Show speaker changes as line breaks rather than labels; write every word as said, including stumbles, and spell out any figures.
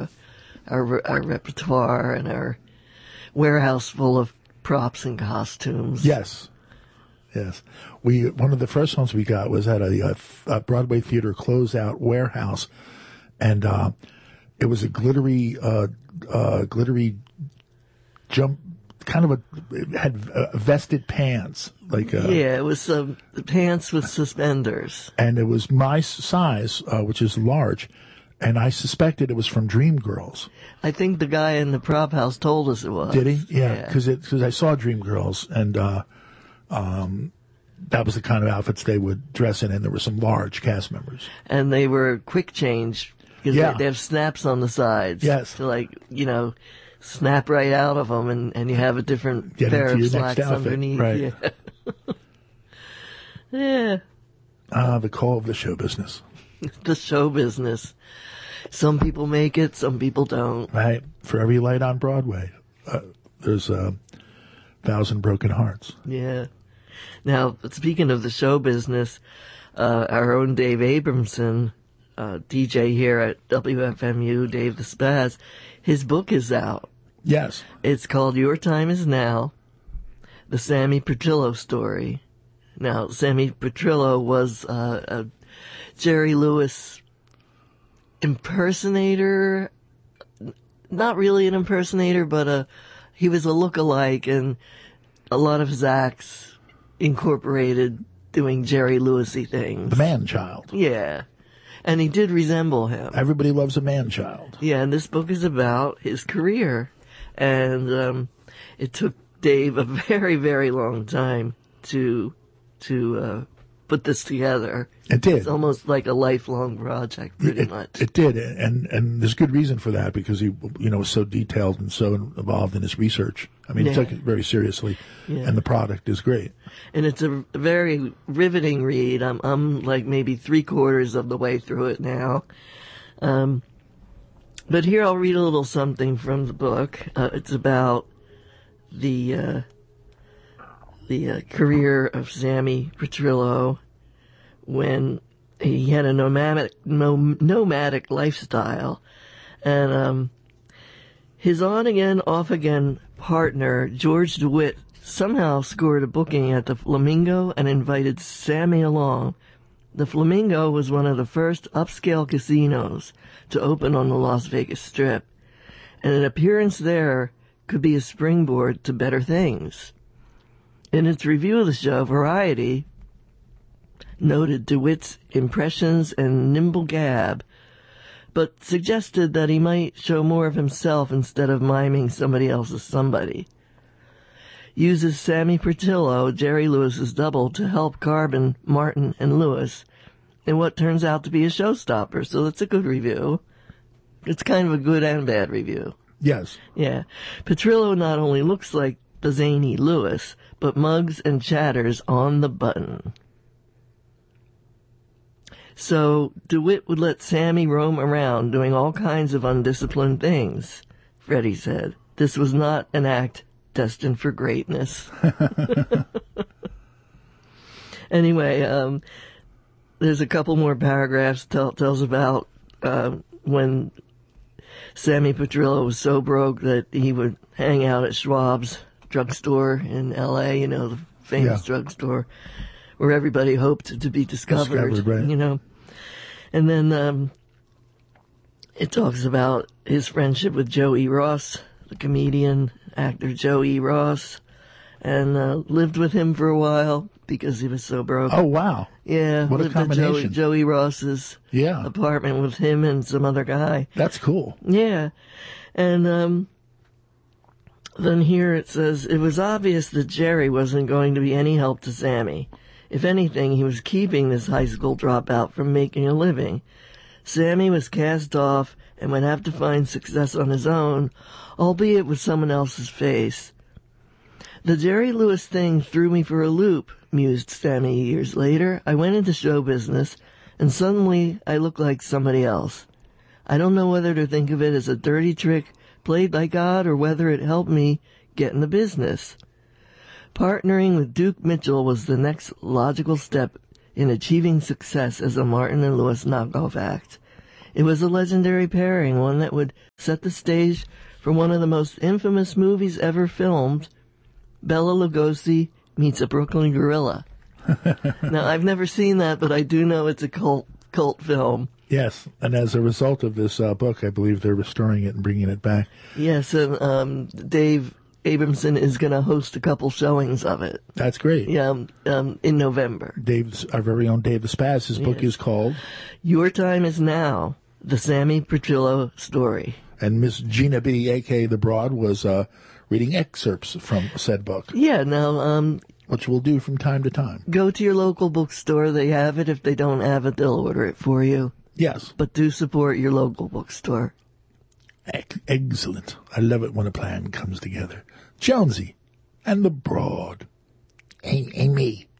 our our repertoire and our warehouse full of props and costumes.
Yes. Yes. We one of the first ones we got was at a, a Broadway theater closeout warehouse, and uh, it was a glittery, uh, uh, glittery jump, kind of a, it had uh, vested pants. like uh,
Yeah, it was um, pants with suspenders.
And it was my size, uh, which is large, and I suspected it was from Dreamgirls.
I think the guy in the prop house told us it was.
Did he? Yeah, because yeah. because I saw Dreamgirls, and uh, um, that was the kind of outfits they would dress in, and there were some large cast members.
And they were quick change, because
yeah.
they, they have snaps on the sides.
Yes.
To, like, you know, snap right out of them, and, and you have a different
Get
pair
into
of
your
slacks
next outfit.
underneath.
Right.
Yeah. yeah.
Ah, the call of the show business.
The show business. Some people make it, some people don't.
Right. For every light on Broadway, uh, there's a thousand broken hearts.
Yeah. Now, speaking of the show business, uh, our own Dave Abramson, uh, D J here at W F M U, Dave the Spaz, his book is out.
Yes.
It's called Your Time Is Now, the Sammy Petrillo story. Now, Sammy Petrillo was uh, a Jerry Lewis impersonator, not really an impersonator, but a, he was a look-alike, and a lot of his acts incorporated doing Jerry Lewis-y things.
The man-child.
Yeah. And he did resemble him.
Everybody loves a man-child.
Yeah, and this book is about his career. And um, it took Dave a very, very long time to to uh, put this together.
It did.
It's almost like a lifelong project, pretty
it,
much.
It did, and and there's good reason for that, because he, you know, was so detailed and so involved in his research. I mean,
yeah.
he took it very seriously,
yeah.
and the product is great.
And it's a very riveting read. I'm I'm like maybe three quarters of the way through it now. Um, but here I'll read a little something from the book. Uh, it's about the uh, the uh, career of Sammy Petrillo when he had a nomadic nom- nomadic lifestyle, and um, his on-again, off-again partner, George DeWitt, somehow scored a booking at the Flamingo and invited Sammy along. The Flamingo was one of the first upscale casinos to open on the Las Vegas Strip, and an appearance there could be a springboard to better things. In its review of the show, Variety noted DeWitt's impressions and nimble gab, but suggested that he might show more of himself instead of miming somebody else's somebody. Uses Sammy Petrillo, Jerry Lewis's double, to help Carbon, Martin, and Lewis in what turns out to be a showstopper, so that's a good review. It's kind of a good and bad review.
Yes.
Yeah. Petrillo not only looks like the zany Lewis, but mugs and chatters on the button. So DeWitt would let Sammy roam around doing all kinds of undisciplined things, Freddie said. This was not an act destined for greatness. Anyway, um, there's a couple more paragraphs tell, tells about uh, when Sammy Petrillo was so broke that he would hang out at Schwab's drugstore in L A, you know, the famous
yeah.
drugstore, where everybody hoped to be discovered,
discovered right.
you know. And then um, it talks about his friendship with Joe E. Ross, the comedian, actor Joe E. Ross, and uh, lived with him for a while because he was so broke.
Oh, wow.
Yeah,
what a
lived at
combination.
Joey, Joey Ross's
yeah.
apartment with him and some other guy.
That's cool.
Yeah. And um, then here it says, it was obvious that Jerry wasn't going to be any help to Sammy. If anything, he was keeping this high school dropout from making a living. Sammy was cast off and would have to find success on his own, albeit with someone else's face. The Jerry Lewis thing threw me for a loop, mused Sammy years later. I went into show business, and suddenly I looked like somebody else. I don't know whether to think of it as a dirty trick played by God or whether it helped me get in the business. Partnering with Duke Mitchell was the next logical step in achieving success as a Martin and Lewis knockoff act. It was a legendary pairing, one that would set the stage for one of the most infamous movies ever filmed, Bela Lugosi Meets a Brooklyn Gorilla. Now, I've never seen that, but I do know it's a cult cult film.
Yes, and as a result of this uh, book, I believe they're restoring it and bringing it back.
Yes, and um, Dave Abramson is going to host a couple showings of it.
That's great.
Yeah, um, um, in November.
Dave's, our very own Dave the Spaz, his yes. book is called
Your Time Is Now, the Sammy Petrillo Story.
And Miss Gina Biddy, a k a. The Broad, was uh, reading excerpts from said book.
Yeah, now... Um,
which we'll do from time to time.
Go to your local bookstore. They have it. If they don't have it, they'll order it for you.
Yes.
But do support your local bookstore.
Excellent. I love it when a plan comes together. Jonesy and The Broad. Ain't, ain't me.